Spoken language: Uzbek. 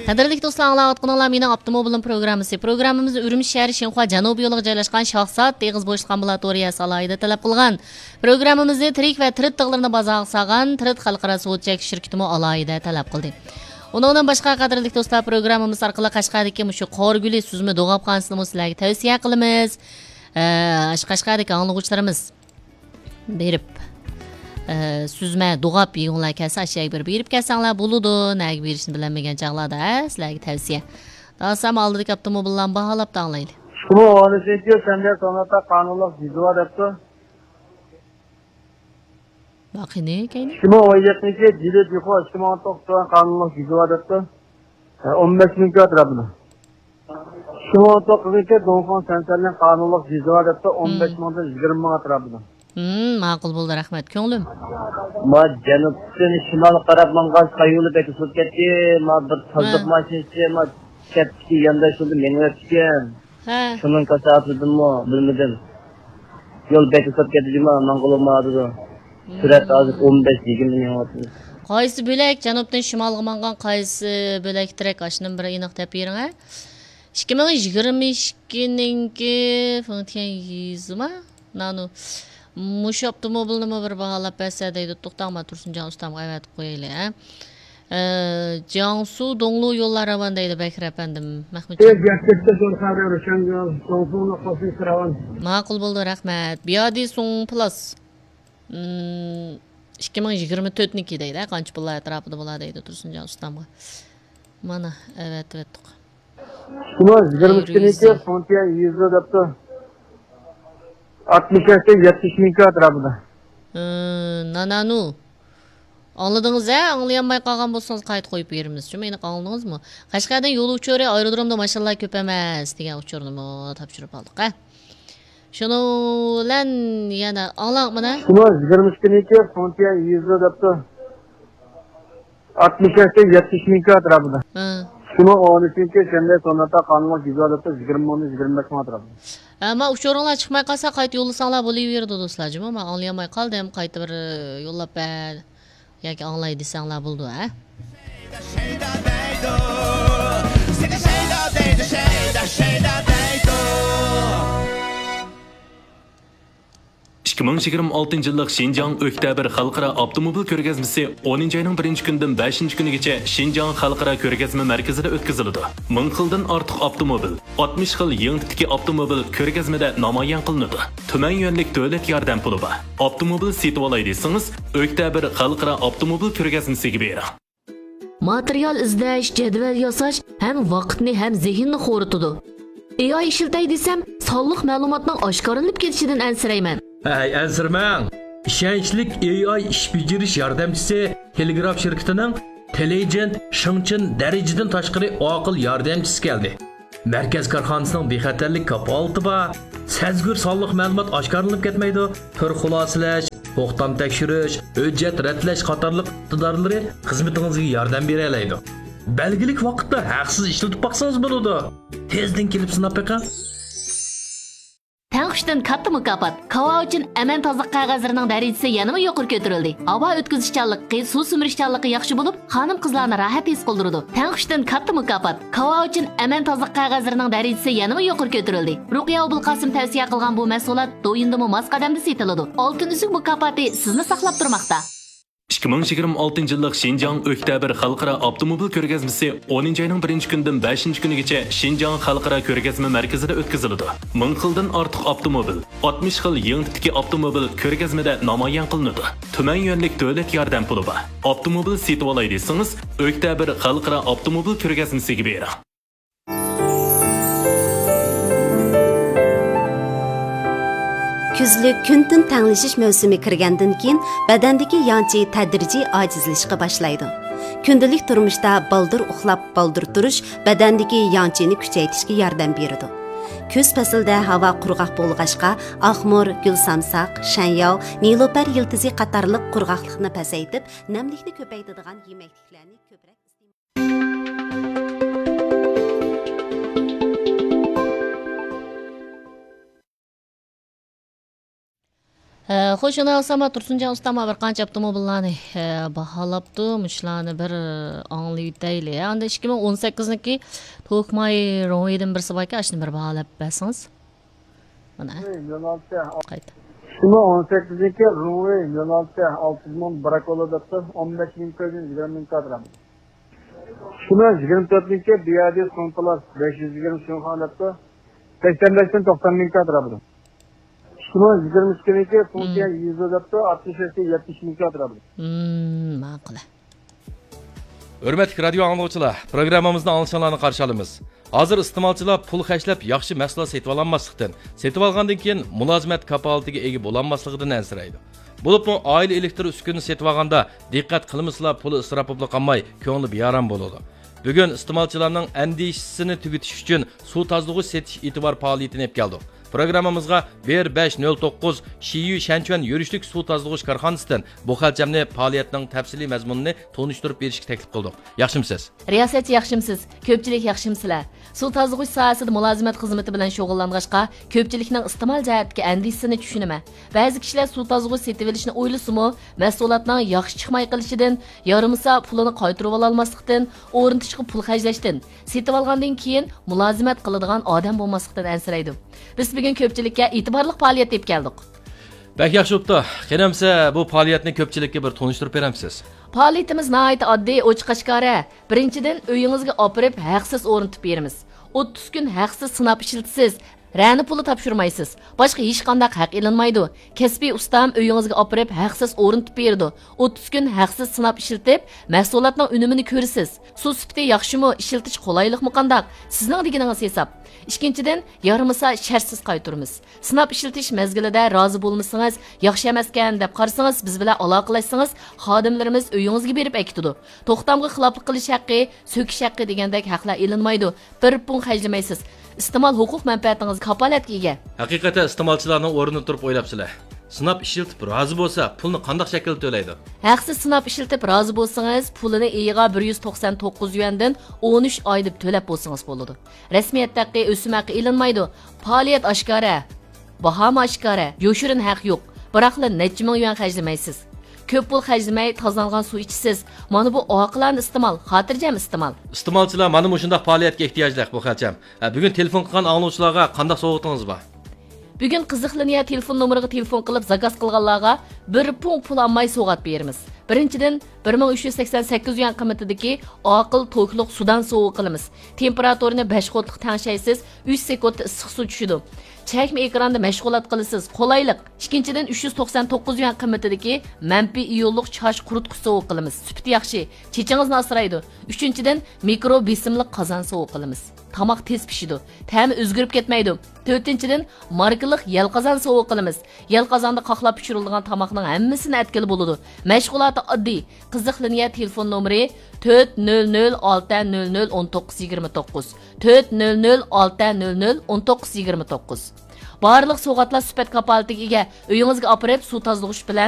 Qadrli do'stlar, anglayotganlar mening avtomobilim programmasi. Programmamiz Urumchi shahri Shinxua janubiy yo'liga joylashgan Shohsat Deg'iz bo'shliq ambulatoriyasi alohida talab qilgan. Programmamizni tirik va tirit tig'larni bazaga solgan Tirit xalqaro suvchak shirkatimi alohida talab qildi. Undan boshqa qadrli do'stlar, programmamiz orqali Qashqardagi shu Qorguli suzma do'g'abxonasini sizlarga tavsiya qilamiz. Qashqardagi anglag'uvchilarimiz berib süzme doğab yığınlar kelse aşağıya berip kelsanglar buludu. Nagi berishni bilinmagan chaqlarda sizlarga tavsiya. Dasam aldık avtomobillarni baholab tanglayli. Shuni olishga senda sonata qonunliq vizva debdi. Baqi ne ekan? Shuni o'ylayapmanki, jili diqo ijtimoiy to'g'ri qonunliq vizva debdi. 15 ming atrofida. Shuni to'g'riga Donxon sentralning qonunliq vizva debdi 15 mingdan 20 ming atrofida. Ma'qul bo'ldi, rahmat. Ko'nglim. Ma janubdan shimol qarab mangan qayuli bekisib ketdi. Ma bir tozliq mashinasi ma ketdi yanda shuni meni o'tgan. Ha. Şunun kasabıdımı bilmedim. Yol bekisib ketdi ma mangolma dedi. Sürat azık 15-20 ming otdi. Qaysi bo'lak janubdan shimolga mangan qaysi bo'lak trek ashning biri aniq deb bering ha. 2022-ninki funksiya yizma. Nanu Mush avtomobilni bir baholab bersa deydi. To'xtama Tursunjon ustamga aytib qo'yaylik, ha. Jiangsu Donglu yo'llar ravan deydi Bakir apandim. Mahmudjon. Gerçekte zor haber o'shan Donglu'ni qo'shib ravan. Ma'qul bo'ldi, rahmat. Biyodi Sung Plus 2024niki deydi. Qancha pullar atrofida bo'ladi deydi Tursunjon ustamga. Mana, evet. Shuni 22niki funksiya 100 debdi. 60-70 ming atrofida. Nananu. Anladınız ha? Anlayanmay qolgan bo'lsangiz qayt qo'yib beramiz. Shuni meni anladingizmi? Qashqardan yo'l uchori aerodromda mashallah ko'p emas degan uchurni topshirib oldik, ha. Shuni bilan yana anglang mana. Shuni 22niki funksiya 100 debdi. 60-70 ming atrofida. Shuni 13niki senda sonata qonunliq vizva debdi 20-25 ming atrofida. Ama uçurunlar çıkmay qalsa qayt yo'llasanlar bo'laverdi do'stlarjim. Men anglamay qoldim, qayta bir yo'llab ber yoki anglay desanglar bo'ldi, ha. 2026 yıllık Şinjan Öktabir Xalqara Avtomobil Ko'rgazmasi 10 ayning 1-kundan 5-kunigacha Şinjan Xalqara Ko'rgazma markazida o'tkaziladi. 1000 xildan ortiq avtomobil, 60 xil yangi tipdagi avtomobil ko'rgazmada namoyon qilinadi. Tuman yo'nlik davlat yordam puli bor. Avtomobil sotib olay desangiz, Öktabir Xalqara Avtomobil Ko'rgazmasiga bering. Material izlash, jadval yasash ham vaqtni ham zehnni xo'ritadi. AI ishiltay desam, sonliq ma'lumotning oshkoralanib ketishidan ansirayman. Hey, ansirmang. Ishonchlik AI ish bajarish yordamchisi Telegraf shirkatining Intelligent Shingchin darajadan tashqari aql yordamchisi keldi. Markaz korxonasining bexatarlik kapolati bor. Sezgur sonliq ma'lumot oshkoralanib ketmaydi. Tur xulosalash, to'xtam tekshirish, hujjat radlash qatorliq iqtidorlari xizmatingizga yordam bera oladi. Belgilik vaqtda haqsiz ishlatib baqsangiz bo'ladi. Tezdan kelib sinab beqing. Tanqishdan katta mukofot. Kava uchun aman tozliq qog'ozlarining darajasi yanada yuqori ko'tarildi. Havo o'tkazishchanligi, suv simirishchanligi yaxshi bo'lib, xonim-qizlarni rohat his qildirdi. Tanqishdan katta mukofot. Kava uchun aman tozliq qog'ozlarining darajasi yanada yuqori ko'tarildi. Ruqiya Abulqasim tavsiya qilgan bu mahsulot do'yindimi mos qadamda setiladi. Oltin uzuk mukofoti sizni saqlab turmoqda. 2026 yıllık Şinjan Öktabir Xalqara Avtomobil Ko'rgazmasi 10 ayning 1-kundan 5-kunigacha Şinjan Xalqara Ko'rgazma markazida o'tkaziladi. 1000 xildan ortiq avtomobil, 60 xil yangi tipdagi avtomobil ko'rgazmada namoyon qilinadi. Tuman yo'nlik davlat yordam puli bor. Avtomobil sotib olay desangiz, Öktabir Xalqara Avtomobil Ko'rgazmasiga bering. Kuzlik kun-tun tanglashish mavsumi kirgandan keyin badandagi yanchi tadrijiy ojizlashishga boshlaydi. Kundalik turmushda baldir uxlab baldir turish badandagi yanchini kuchaytirishga yordam beradi. Kuz faslida havo qurg'oq bo'lg'achqa oqmor, gulsamsaq, shanyal, nilopar yiltizi qatorliq qurg'oqlikni pasaytib, namlikni ko'paytiradigan yemakliklarni ko'proq Xo'sh, uni olsam, Tursunjon ustam bir qancha avtomobillarni baholabdi, mushlarni bir anglab o'taylik. Endi 2018niki Tokmay Roydan birsi bor ekan, shuni bir baholab bersangiz. Mana. Qayta. 2018'deki Runway 16 600 Barakola daptı 15 bin köyün 20 bin kadram. Şunu 24'deki BAD Sonpalas 520 şunhan daptı 85 bin 90 bin kadram. Şunu 22'deki Sonpalas 100 daptı 65 bin 70 bin kadram. Ma'qul. Hürmetli radyo anlıqçılar, programımızda alışanlarını qarşı alımız. Hazır istemalçılar pul xərcləb yaxşı məhsullar setib alanmaslıqdan, setib alğandan keyin mülazimət kapalitiga ega bolanmaslıqdan ənsiraydı. Bulupmu ailə elektr üskünü setib alğanda diqqət qılmısılar pulu israf bo'lib qolmay, ko'ngli beyaram bo'ladi. Bugun istemalçılarning andishisini tugutish uchun suv tozlig'i setish e'tibor faoliyatini olib keldik. Programmamızga 1509 Shiyu Shanchuan yurishlik suv tozlig'ish korxonasidan bu xalchamni faoliyatning tafsiliy mazmunini tonishtirib berishga taklif qildik. Yaxshimisiz? Riyosat yaxshimisiz? Ko'pchilik yaxshimsizlar? Suv tozlig'ish sohasida mulozimat xizmati bilan shug'ullang'achqa, ko'pchilikning iste'mol jihatga andishisini tushunaman. Ba'zi kishilar suv tozlig'ish setib olishni o'ylasimi, mahsulotning yaxshi chiqmay qolishidan, yarimisa pulini qaytarib ololmaslikdan, o'rnatishga pul xarjlashdan, setib olgandan keyin mulozimat qiladigan odam bo'lmaslikdan ansiraydi. Biz bugun ko'pchilikka e'tiborli faoliyat deb keldik. Bak yaxshi bo'pti. Qanamsa bu faoliyatni ko'pchilikka bir tonishtirib beramsiz. Faoliyatimiz nihoyat oddiy, ochiq-oshkora. Birinchidan uyingizga olib haqsiz o'rnatib beramiz. 30 kun haqsiz sinab ishlatasiz. Rani puli topshirmaysiz. Boshqa hech qanday haq ilinmaydi. Kasbiy ustam uyingizga olib haqsiz o'rnatib berdi. 30 kun haqsiz sinab ishlatib, mahsulotning unumini ko'rasiz. Suv sifati yaxshimi, ishlatish qulaylikmi qandaq? Sizning deganingiz hisob. Ikkinchidan, yarimisa shartsiz qaytaramiz. Sinab ishlatish mezgilida rozi bo'lmasangiz, yaxshi emaskan deb qarasangiz, biz bilan aloqalashsangiz, xodimlarimiz uyingizga berib aytadi. To'xtamga xiloflik qilish haqqi, so'kish haqqi degandek haqlar ilinmaydi. Bir pun xarjlamaysiz. İstemal huquq manfaatingiz kapolatga ega. Haqiqatan istemalchilarning o'rnini turib o'ylabsizlar. Sinab ishiltib rozi bo'lsa, pulni qanday shaklda to'laydi? Haqsiz sinab ishiltib rozi bo'lsangiz, pulini eyiga 199 yuandan 13 oy deb to'lab bo'lsangiz bo'ladi. Rasmiyatdagi o'sim haqqi ilinmaydi. Faoliyat oshkora, baho oshkora, yoshirin haq yo'q. Biroqla necha ming yuan xarjlamaysiz. Ko'p pul xarjlamay tozalgan suv ichsiz. Mana bu oqillarni iste'mol, xotirjam iste'mol. Iste'molchilar mana shunday faoliyatga ehtiyojli bu xalcham. Bugun telefon qilgan anglovchilarga qanday sovg'atingiz bor? Bugun qiziqlaniya telefon nomeriga telefon qilib zakaz qilganlarga bir pul olmay sovg'at beramiz. Birinchidan 1388 yuan qiymatidagi oqil to'kliq sudan sovuq qilamiz. Temperaturini 5 qotliq tanshaysiz, 3 sekund issiq suv tushidi. Çəkmə ekranda məşğulat qılısınız. Qolaylik. İkincidən 399 yuan qiymatidagi manfiy iyonluq çaş qurutqusi sovuq qilamiz. Süpti yaxshi. Chechingizni asraydi. Üçüncüdən mikro besimli qozon sovuq qilamiz. Tamaq tez pishidi. Ta'mi o'zgarib ketmaydi. To'rtinchidan markaliq yal qozon sovuq qilamiz. Yal qozonda qaqlab pishirilgan tamoqning hammasini atkili bo'ladi. Mashg'uloti oddiy. Qiziqlaniya telefon nomeri 400-600-1929 400-600-1929. Barliq soğatlar süpət kapalitiga ega uyingizga olib suv tozlig'ish bilan